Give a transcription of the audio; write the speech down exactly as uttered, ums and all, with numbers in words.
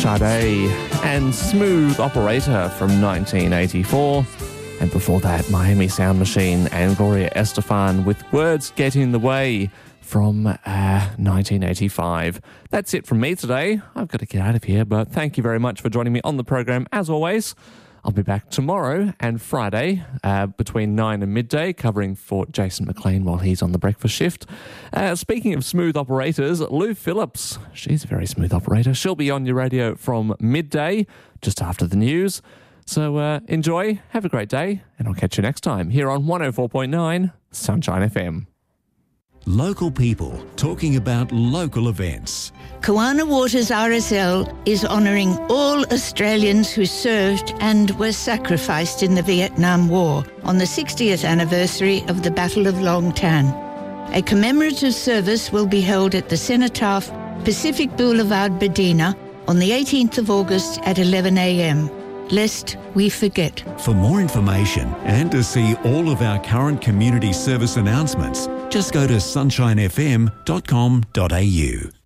Sade and Smooth Operator from nineteen eighty-four. And before that, Miami Sound Machine and Gloria Estefan with Words Get in the Way from uh, nineteen eighty-five. That's it from me today. I've got to get out of here, but thank you very much for joining me on the program as always. I'll be back tomorrow and Friday uh, between nine and midday, covering for Jason McLean while he's on the breakfast shift. Uh, speaking of smooth operators, Lou Phillips, she's a very smooth operator. She'll be on your radio from midday, just after the news. So uh, enjoy, have a great day, and I'll catch you next time here on one oh four point nine Sunshine F M. Local people talking about local events. Kawana Waters R S L is honouring all Australians who served and were sacrificed in the Vietnam War on the sixtieth anniversary of the Battle of Long Tan. A commemorative service will be held at the Cenotaph, Pacific Boulevard, Bedina on the eighteenth of August at eleven a.m. Lest we forget. For more information and to see all of our current community service announcements, just go to sunshine f m dot com dot a u.